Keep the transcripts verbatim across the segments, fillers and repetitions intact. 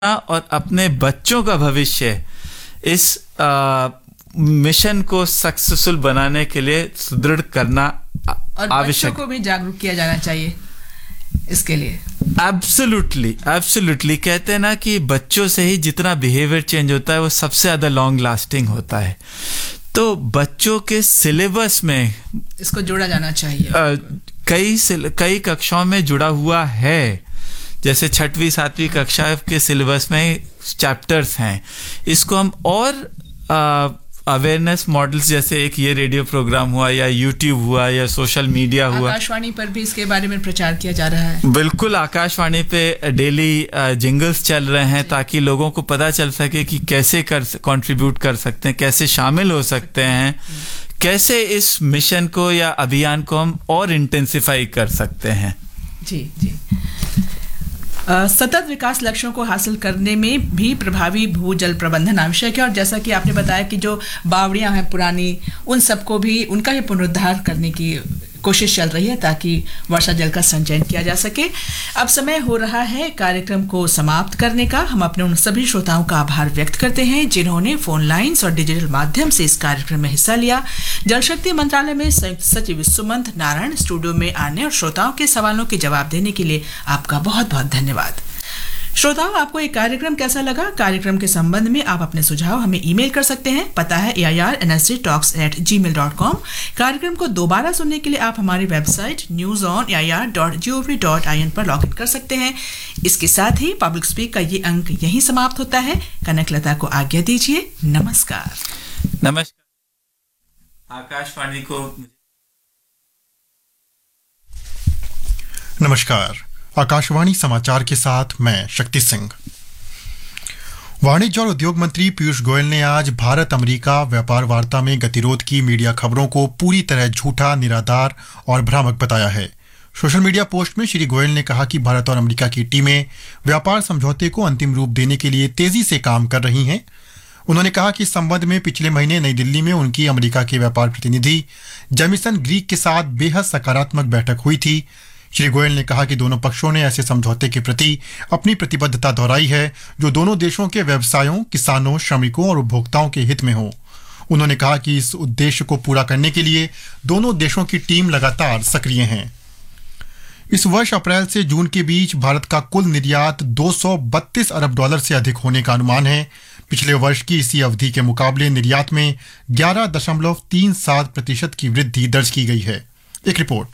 और अपने बच्चों का भविष्य इस आ, मिशन को सक्सेसफुल बनाने के लिए सुदृढ़ करना और आवश्यक बच्चों को भी जागरूक किया जाना चाहिए इसके लिए। एब्सोल्युटली एब्सोल्युटली कहते हैं ना कि बच्चों से ही जितना बिहेवियर चेंज होता है वो सबसे ज़्यादा लॉन्ग लास्टिंग होता है। तो बच्चों के सिलेबस में इसको जोड़ा जाना चाहिए। आ, कई कई कक्षाओं में जुड़ा हुआ है, जैसे छठवीं सातवीं कक्षा के सिलेबस में चैप्टर्स हैं। इसको हम और अवेयरनेस मॉडल्स जैसे एक ये रेडियो प्रोग्राम हुआ या यूट्यूब हुआ या सोशल मीडिया हुआ, आकाशवाणी पर भी इसके बारे में प्रचार किया जा रहा है। बिल्कुल, आकाशवाणी पे डेली जिंगल्स चल रहे हैं ताकि लोगों को पता चल सके कि कैसे कर कंट्रीब्यूट कर सकते हैं, कैसे शामिल हो सकते हैं, कैसे इस मिशन को या अभियान को हम और इंटेंसिफाई कर सकते हैं। जी जी Uh, सतत विकास लक्ष्यों को हासिल करने में भी प्रभावी भूजल प्रबंधन आवश्यक है। और जैसा कि आपने बताया कि जो बावड़ियां हैं पुरानी, उन सबको भी उनका ही पुनरुद्धार करने की कोशिश चल रही है ताकि वर्षा जल का संचयन किया जा सके। अब समय हो रहा है कार्यक्रम को समाप्त करने का। हम अपने उन सभी श्रोताओं का आभार व्यक्त करते हैं जिन्होंने फोन लाइन्स और डिजिटल माध्यम से इस कार्यक्रम में हिस्सा लिया। जल शक्ति मंत्रालय में संयुक्त सचिव सुमंत नारायण स्टूडियो में आने और श्रोताओं के सवालों के जवाब देने के लिए आपका बहुत बहुत धन्यवाद। श्रोताओं, आपको ये कार्यक्रम कैसा लगा? कार्यक्रम के संबंध में आप अपने सुझाव हमें ईमेल कर सकते हैं। पता है ए I R N S D talks eight ji mail dot com. कार्यक्रम को दोबारा सुनने के लिए आप हमारी website news on A I R dot G O V dot I N पर लॉग इन कर सकते हैं। इसके साथ ही पब्लिक स्पीक का ये अंक यहीं समाप्त होता है। कनकलता को आज्ञा दीजिए। नमस्कार। नमस्कार। आकाशवाणी को नमस्कार। आकाशवाणी समाचार के साथ मैं शक्ति सिंह। वाणिज्य और उद्योग मंत्री पीयूष गोयल ने आज भारत अमेरिका व्यापार वार्ता में गतिरोध की मीडिया खबरों को पूरी तरह झूठा, निराधार और भ्रामक बताया है। सोशल मीडिया पोस्ट में श्री गोयल ने कहा कि भारत और अमेरिका की टीमें व्यापार समझौते को अंतिम रूप देने के लिए तेजी से काम कर रही हैं। उन्होंने कहा कि इस संबंध में पिछले महीने नई दिल्ली में उनकी अमेरिका के व्यापार प्रतिनिधि जेमिसन ग्रीक के साथ बेहद सकारात्मक बैठक हुई थी। श्री गोयल ने कहा कि दोनों पक्षों ने ऐसे समझौते के प्रति अपनी प्रतिबद्धता दोहराई है जो दोनों देशों के व्यवसायों, किसानों, श्रमिकों और उपभोक्ताओं के हित में हो। उन्होंने कहा कि इस उद्देश्य को पूरा करने के लिए दोनों देशों की टीम लगातार सक्रिय हैं। इस वर्ष अप्रैल से जून के बीच भारत का कुल निर्यात दो सौ बत्तीस अरब डॉलर से अधिक होने का अनुमान है। पिछले वर्ष की इसी अवधि के मुकाबले निर्यात में ग्यारह दशमलव तीन सात प्रतिशत की वृद्धि दर्ज की गई है। एक रिपोर्ट।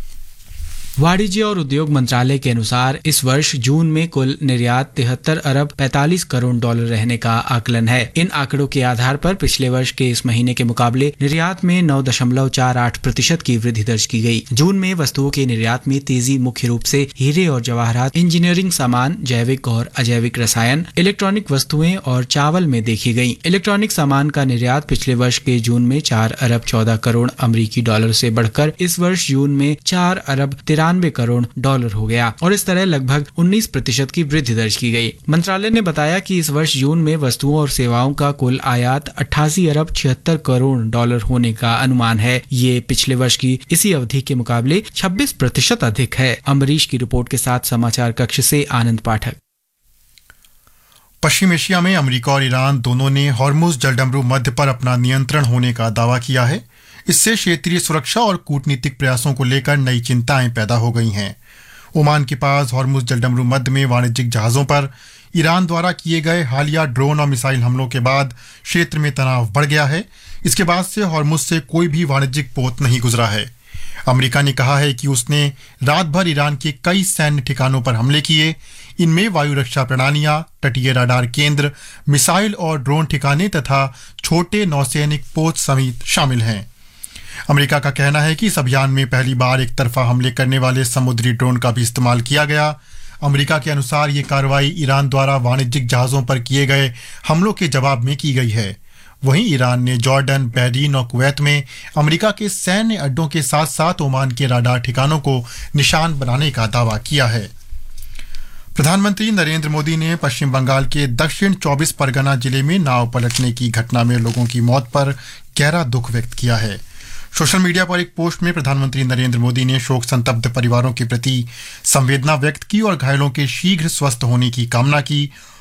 वाणिज्य और उद्योग मंत्रालय के अनुसार इस वर्ष जून में कुल निर्यात तिहत्तर अरब पैंतालीस करोड़ डॉलर रहने का आकलन है। इन आंकड़ों के आधार पर पिछले वर्ष के इस महीने के मुकाबले निर्यात में नौ दशमलव चार आठ प्रतिशत की वृद्धि दर्ज की गई। जून में वस्तुओं के निर्यात में तेजी मुख्य रूप से हीरे और जवाहरात, इंजीनियरिंग सामान, जैविक और अजैविक रसायन, इलेक्ट्रॉनिक वस्तुएं और चावल में देखी गई। इलेक्ट्रॉनिक सामान का निर्यात पिछले वर्ष के जून में चार अरब चौदह करोड़ अमरीकी डॉलर से बढ़कर इस वर्ष जून में चार अरब तिरानवे करोड़ डॉलर हो गया और इस तरह लगभग उन्नीस प्रतिशत की वृद्धि दर्ज की गई। मंत्रालय ने बताया कि इस वर्ष जून में वस्तुओं और सेवाओं का कुल आयात अट्ठासी अरब छिहत्तर करोड़ डॉलर होने का अनुमान है। ये पिछले वर्ष की इसी अवधि के मुकाबले छब्बीस प्रतिशत अधिक है। अमरीश की रिपोर्ट के साथ समाचार कक्ष से आनंद पाठक। पश्चिम एशिया में अमेरिका और ईरान दोनों ने हॉर्मुज जलडमरू मध्य पर अपना नियंत्रण होने का दावा किया है। इससे क्षेत्रीय सुरक्षा और कूटनीतिक प्रयासों को लेकर नई चिंताएं पैदा हो गई हैं। ओमान के पास हॉर्मुज जलडमरू मध्य में वाणिज्यिक जहाजों पर ईरान द्वारा किए गए हालिया ड्रोन और मिसाइल हमलों के बाद क्षेत्र में तनाव बढ़ गया है। इसके बाद से हॉर्मुज से कोई भी वाणिज्यिक पोत नहीं गुजरा है। अमेरिका ने कहा है कि उसने रात भर ईरान के कई सैन्य ठिकानों पर हमले किए। इनमें वायु रक्षा प्रणालियां, तटीय रडार केंद्र, मिसाइल और ड्रोन ठिकाने तथा छोटे नौसैनिक पोत समेत शामिल हैं। अमेरिका का कहना है कि इस अभियान में पहली बार एक तरफा हमले करने वाले समुद्री ड्रोन का भी इस्तेमाल किया गया। अमेरिका के अनुसार ये कार्रवाई ईरान द्वारा वाणिज्यिक जहाजों पर किए गए हमलों के जवाब में की गई है। वहीं ईरान ने जॉर्डन, बहरीन और कुवैत में अमेरिका के सैन्य अड्डों के साथ साथ ओमान के रडार ठिकानों को निशान बनाने का दावा किया है। प्रधानमंत्री नरेंद्र मोदी ने पश्चिम बंगाल के दक्षिण चौबीस परगना जिले में नाव पलटने की घटना में लोगों की मौत पर गहरा दुख व्यक्त किया है। सोशल मीडिया पर एक पोस्ट में प्रधानमंत्री नरेंद्र मोदी ने शोक संतप्त परिवारों के प्रति संवेदना व्यक्त की और घायलों के शीघ्र स्वस्थ होने की कामना की।